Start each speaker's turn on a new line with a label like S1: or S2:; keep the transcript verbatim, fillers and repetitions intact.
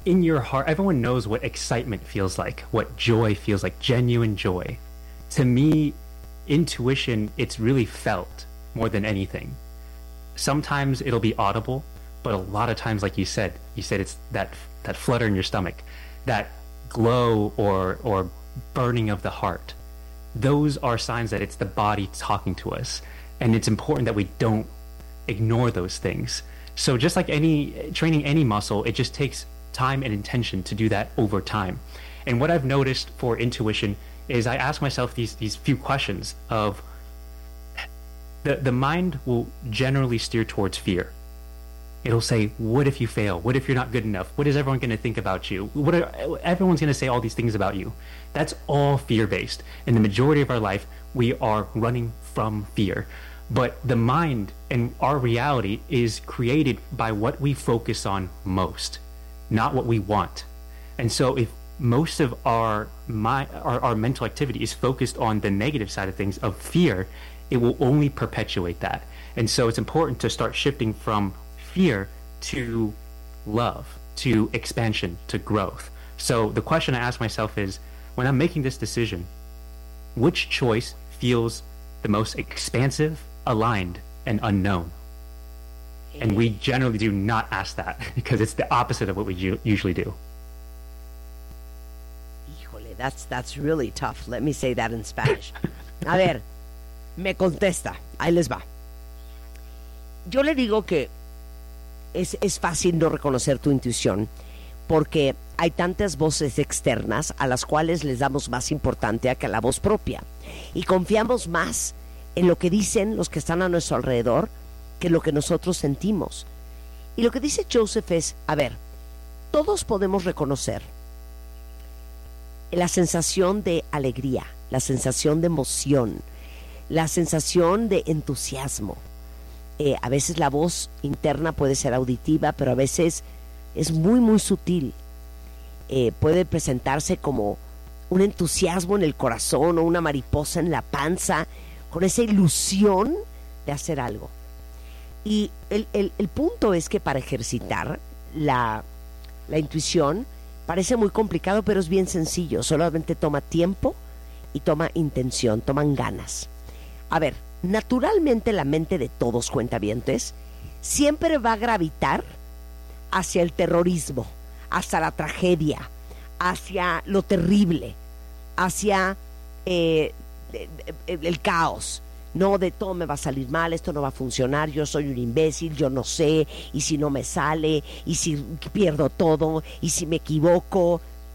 S1: in your heart, everyone knows what excitement feels like, what joy feels like, genuine joy. To me, intuition, it's really felt more than anything. Sometimes it'll be audible, but a lot of times, like you said, you said it's that that flutter in your stomach, that glow or or burning of the heart. Those are signs that it's the body talking to us, and it's important that we don't ignore those things. So just like any training any muscle, it just takes time and intention to do that over time. And what I've noticed for intuition is I ask myself these these few questions of the the mind will generally steer towards fear. It'll say, what if you fail? What if you're not good enough? What is everyone going to think about you? What are, everyone's going to say all these things about you. That's all fear-based. In the majority of our life, we are running from fear. But the mind and our reality is created by what we focus on most, not what we want. And so if most of our, my, our, our mental activity is focused on the negative side of things, of fear, it will only perpetuate that. And so it's important to start shifting from fear to love, to expansion, to growth. So the question I ask myself is, when I'm making this decision, which choice feels the most expansive, aligned, and unknown? And we generally do not ask that because it's the opposite of what we u- usually do.
S2: Híjole, that's, that's really tough. Let me say that in Spanish. A ver, me contesta. Ahí les va. Yo le digo que Es, es fácil no reconocer tu intuición porque hay tantas voces externas a las cuales les damos más importancia que a la voz propia y confiamos más en lo que dicen los que están a nuestro alrededor que lo que nosotros sentimos. Y lo que dice Joseph es, a ver, todos podemos reconocer la sensación de alegría, la sensación de emoción, la sensación de entusiasmo. Eh, a veces la voz interna puede ser auditiva, pero a veces es muy muy sutil. Eh, puede presentarse como un entusiasmo en el corazón o una mariposa en la panza, con esa ilusión de hacer algo. Y el, el, el punto es que para ejercitar la, la intuición parece muy complicado, pero es bien sencillo. Solamente toma tiempo y toma intención, toman ganas. A ver, naturalmente la mente de todos cuentavientes siempre va a gravitar hacia el terrorismo, hacia la tragedia, hacia lo terrible, hacia eh, el, el caos. No, de todo me va a salir mal, esto no va a funcionar, yo soy un imbécil, yo no sé, y si no me sale, y si pierdo todo, y si me equivoco.